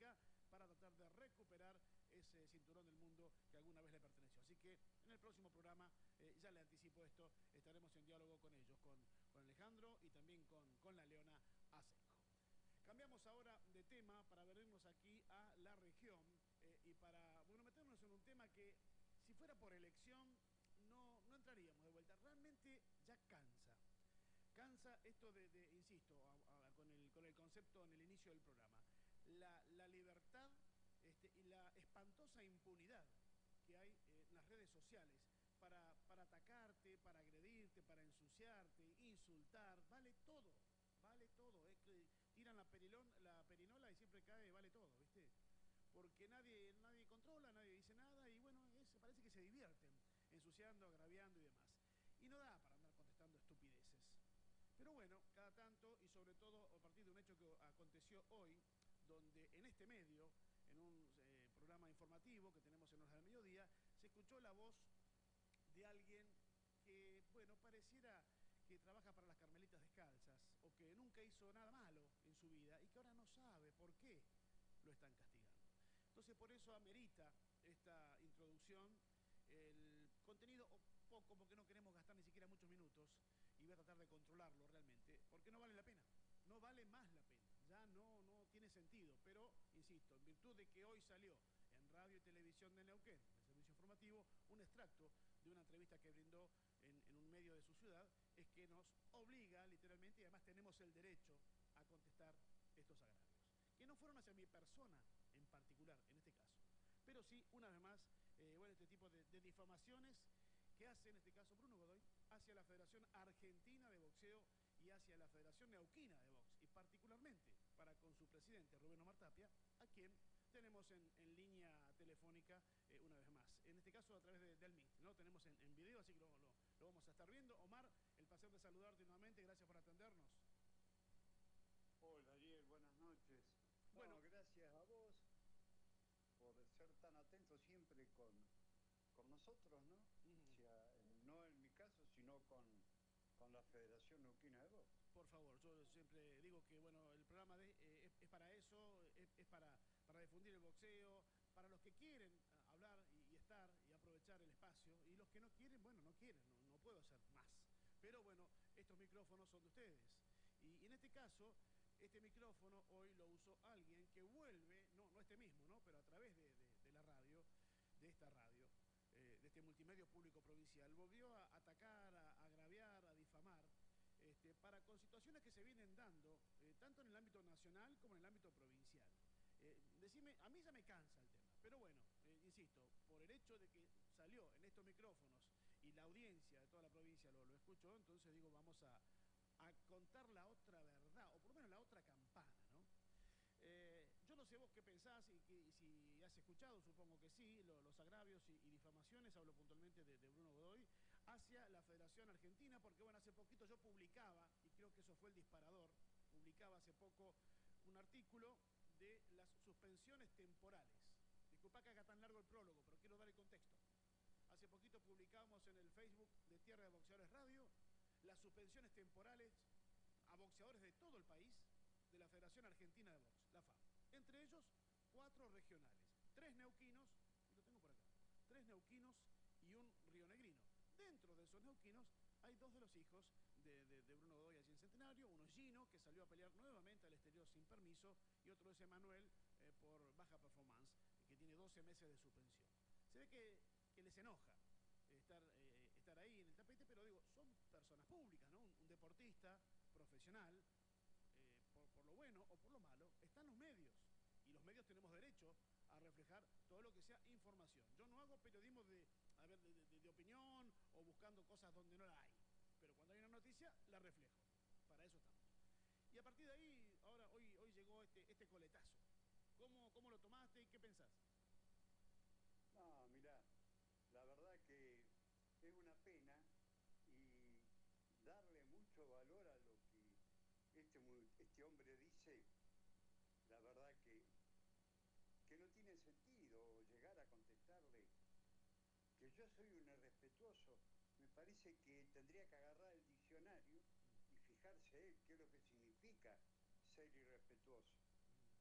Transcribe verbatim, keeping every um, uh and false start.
Sudamérica para tratar de recuperar ese cinturón del mundo que alguna vez le perteneció. Así que en el próximo programa, eh, ya le anticipo esto, estaremos en diálogo con ellos, con, con Alejandro y también con, con la Leona Asenjo. Cambiamos ahora de tema para venirnos aquí a la región eh, y para, bueno, meternos en un tema que si fuera por elección no, no entraríamos de vuelta. Realmente ya cansa. Cansa esto de, de insisto, a, a, con, el, con el concepto en el inicio del programa, la, la libertad este, y la espantosa impunidad que hay eh, en las redes sociales para, para atacarte, para agredirte, para ensuciarte, insultar, vale todo, vale todo. Es que tiran la, perilón, la perinola y siempre cae, vale todo, ¿viste? Porque nadie, nadie controla, nadie dice nada y bueno, es, parece que se divierten ensuciando, agraviando y demás. Y no da para andar contestando estupideces. Pero bueno, cada tanto y sobre todo a partir de un hecho que aconteció hoy, donde en este medio, en un eh, programa informativo que tenemos en Horas del Mediodía, se escuchó la voz de alguien que, bueno, pareciera que trabaja para las Carmelitas Descalzas o que nunca hizo nada malo en su vida y que ahora no sabe por qué lo están castigando. Entonces por eso amerita esta introducción el contenido poco, porque no queremos gastar ni siquiera muchos minutos y voy a tratar de controlarlo realmente, porque no vale la pena, no vale más la pena, ya no, no tiene sentido, pero insisto, en virtud de que hoy salió en radio y televisión de Neuquén, en el servicio informativo, un extracto de una entrevista que brindó en, en un medio de su ciudad, es que nos obliga literalmente y además tenemos el derecho a contestar estos agravios, que no fueron hacia mi persona en particular, en este caso, pero sí, una vez más, eh, bueno, este tipo de, de difamaciones que hace, en este caso, Bruno Godoy, hacia la Federación Argentina de Boxeo y hacia la Federación Neuquina de Box, y particularmente para con su presidente, Rubén Omar Tapia, a quien tenemos en, en línea telefónica eh, una vez más. En este caso, a través de, del Meet, ¿no? Tenemos en, en video, así que lo, lo, lo vamos a estar viendo. Omar, el placer de saludarte nuevamente, gracias por atendernos. Hola, Ariel, buenas noches. Bueno, No, gracias a vos por ser tan atento siempre con, con nosotros, ¿no? uh-huh. O sea, no en mi caso, sino con, con la Federación Neuquina de Box. Por favor, yo siempre digo que bueno, el programa de, eh, es, es para eso, es, es para, para difundir el boxeo, para los que quieren hablar y, y estar y aprovechar el espacio, y los que no quieren, bueno, no quieren, no, no puedo hacer más. Pero bueno, estos micrófonos son de ustedes. Y, y en este caso, este micrófono hoy lo usó alguien que vuelve, no, no este mismo, ¿no? Pero a través de, de, de la radio, de esta radio, eh, de este multimedio público provincial, volvió a atacar, a, a agraviar, a difamar, Este, para con situaciones que se vienen dando, eh, tanto en el ámbito nacional como en el ámbito provincial. Eh, decime, a mí ya me cansa el tema, pero bueno, eh, insisto, por el hecho de que salió en estos micrófonos y la audiencia de toda la provincia lo, lo escuchó, entonces digo, vamos a, a contar la otra verdad, o por lo menos la otra campana, ¿no? Eh, yo no sé vos qué pensás y, que, y si has escuchado, supongo que sí, lo, los agravios y, y difamaciones, hablo puntualmente de, de Bruno Godoy, hacia la Federación Argentina, porque bueno, hace poquito yo publicaba, y creo que eso fue el disparador, publicaba hace poco un artículo de las suspensiones temporales. Disculpa que haga tan largo el prólogo, pero quiero dar el contexto. Hace poquito publicamos en el Facebook de Tierra de Boxeadores Radio las suspensiones temporales a boxeadores de todo el país de la Federación Argentina de Box, la F A B. Entre ellos, cuatro regionales, tres neuquinos, y lo tengo por acá, tres neuquinos y un rionegrino. Dentro de esos neuquinos hay dos de los hijos de, de, de Bruno Godoy allí en Centenario, uno es Gino, que salió a pelear nuevamente al exterior sin permiso, y otro es Emanuel, eh, por baja performance, que tiene doce meses de suspensión. Se ve que, que les enoja estar, eh, estar ahí en el tapete, pero digo, son personas públicas, ¿no? Un, un deportista profesional, Eh, por, por lo bueno o por lo malo, están los medios. Y los medios tenemos derecho a reflejar todo lo que sea información. Yo no hago periodismo de, a ver, de, de, de opinión o buscando cosas donde no la hay. Pero cuando hay una noticia, la reflejo. Para eso estamos. Y a partir de ahí, ahora, hoy, hoy llegó este, este coletazo. ¿Cómo, ¿Cómo lo tomaste y qué pensás? No, mirá, la verdad que es una pena y darle mucho valor a lo que este, este hombre dice, la verdad que, que no tiene sentido llegar a contestarle que yo soy un irrespetuoso. Me parece que tendría que agarrar el diccionario y fijarse él qué es lo que significa ser irrespetuoso.